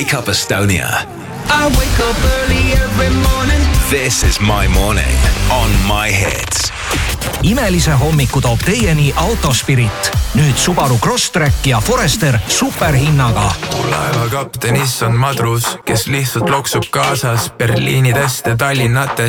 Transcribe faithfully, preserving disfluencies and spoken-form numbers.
Wake Up Estonia. I wake up early every morning. This is my morning on My Hits. Imelise hommiku toob teieni Autospirit. Nüüd Subaru Crosstrek ja Forester superhinnaga. Laeva kaptenis on madrus, kes lihtsalt loksub kaasas Berliinidest ja Tallinnates.